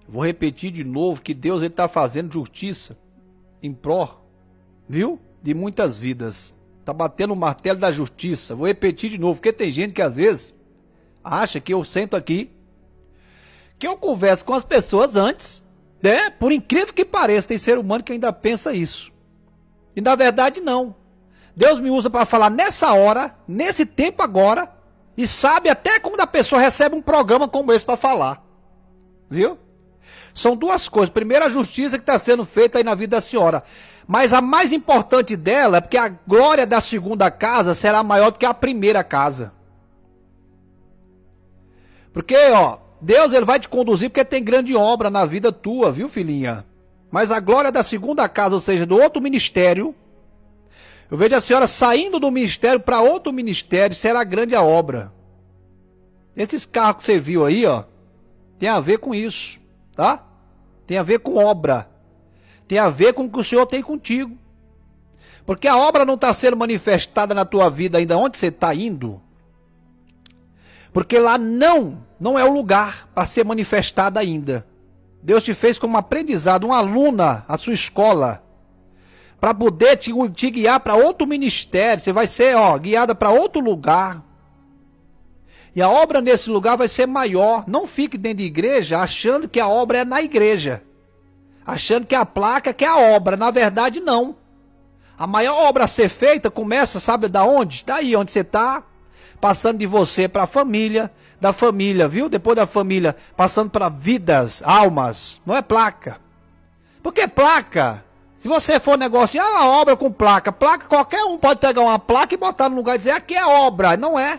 Vou repetir de novo que Deus está fazendo justiça em pró, viu? De muitas vidas. Está batendo o martelo da justiça. Vou repetir de novo, porque tem gente que às vezes acha que eu sento aqui, que eu converso com as pessoas antes, né? Por incrível que pareça, tem ser humano que ainda pensa isso. E na verdade não. Deus me usa para falar nessa hora, nesse tempo agora, e sabe até quando a pessoa recebe um programa como esse para falar. Viu? São duas coisas. Primeiro, a justiça que está sendo feita aí na vida da senhora. Mas a mais importante dela é porque a glória da segunda casa será maior do que a primeira casa. Porque, ó, Deus ele vai te conduzir porque tem grande obra na vida tua, viu, filhinha? Mas a glória da segunda casa, ou seja, do outro ministério, eu vejo a senhora saindo do ministério para outro ministério, será grande a obra. Esses carros que você viu aí, ó, tem a ver com isso, tá? Tem a ver com obra. Tem a ver com o que o Senhor tem contigo. Porque a obra não está sendo manifestada na tua vida ainda onde você está indo. Porque lá não é o lugar para ser manifestada ainda. Deus te fez como aprendizado, uma aluna, a sua escola, para poder te guiar para outro ministério. Você vai ser, ó, guiada para outro lugar. E a obra nesse lugar vai ser maior. Não fique dentro de igreja achando que a obra é na igreja. Achando que a placa que é a obra. Na verdade, não. A maior obra a ser feita começa, sabe da onde? Daí onde você está, passando de você para a família, da família, viu? Depois da família, passando para vidas, almas. Não é placa. Porque placa, se você for negociar uma obra com placa, qualquer um pode pegar uma placa e botar no lugar e dizer, aqui é obra. Não é.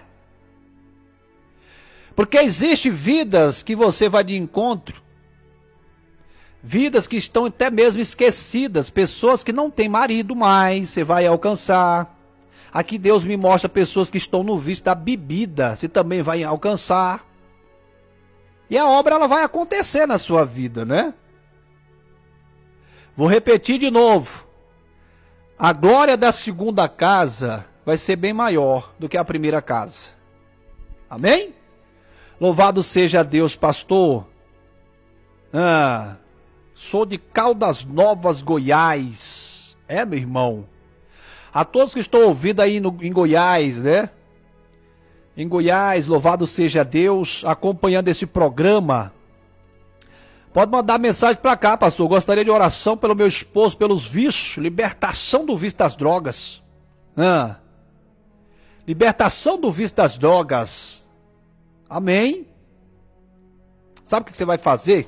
Porque existe vidas que você vai de encontro, vidas que estão até mesmo esquecidas, pessoas que não têm marido mais, você vai alcançar. Aqui Deus me mostra pessoas que estão no vício da bebida, você também vai alcançar. E a obra ela vai acontecer na sua vida, né? Vou repetir de novo. A glória da segunda casa vai ser bem maior do que a primeira casa. Amém? Louvado seja Deus, pastor. Sou de Caldas Novas, Goiás. É, meu irmão. A todos que estão ouvindo aí em Goiás, né? Em Goiás, louvado seja Deus, acompanhando esse programa. Pode mandar mensagem para cá, pastor. Gostaria de oração pelo meu esposo, pelos vícios, libertação do vício das drogas. Libertação do vício das drogas. Amém? Sabe o que você vai fazer?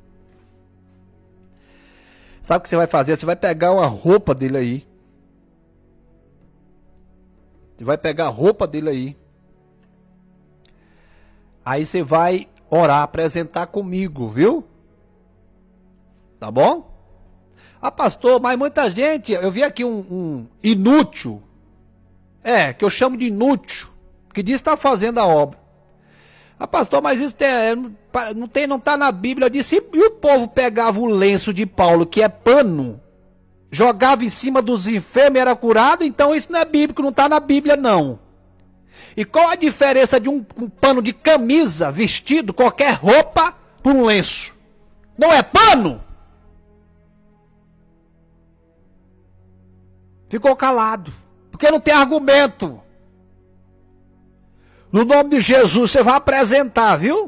Sabe o que você vai fazer? Você vai pegar uma roupa dele aí. Você vai pegar a roupa dele aí. Aí você vai orar, apresentar comigo, viu? Tá bom? Pastor, mas muita gente... Eu vi aqui um inútil. Que eu chamo de inútil. Que diz que está fazendo a obra. Pastor, mas isso não está na Bíblia. Eu disse, e o povo pegava o lenço de Paulo, que é pano, jogava em cima dos enfermos e era curado? Então isso não é bíblico, não está na Bíblia não. E qual a diferença de um pano de camisa, vestido, qualquer roupa, por um lenço? Não é pano? Ficou calado, porque não tem argumento. No nome de Jesus, você vai apresentar, viu?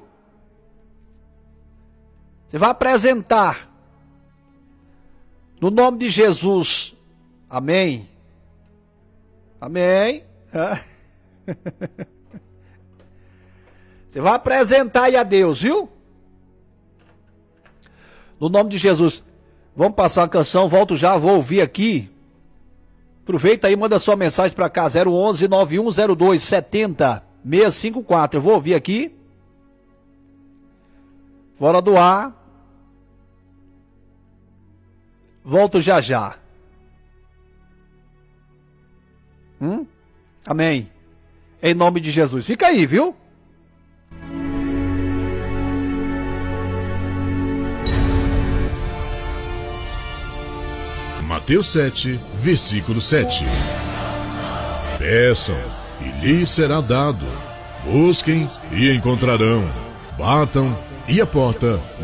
Você vai apresentar. No nome de Jesus. Amém. Amém. Você vai apresentar aí a Deus, viu? No nome de Jesus. Vamos passar uma canção, volto já, vou ouvir aqui. Aproveita aí, manda sua mensagem para cá, 011 9102 70 654. Eu vou ouvir aqui. Fora do ar. Volto já já. Amém. Em nome de Jesus. Fica aí, viu? Mateus 7, versículo 7. Peçam, e lhes será dado. Busquem, e encontrarão. Batam, e a porta